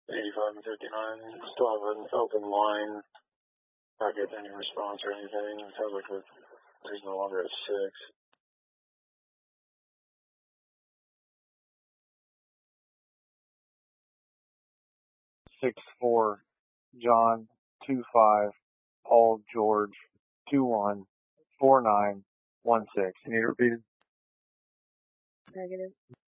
85 and 59. Still have an open line. Not getting any response or anything. It sounds like there's no longer a 6. 6-4, John, 2-5, Paul, George, 2-1, 4-9, 1-6. Can you repeat it? Negative.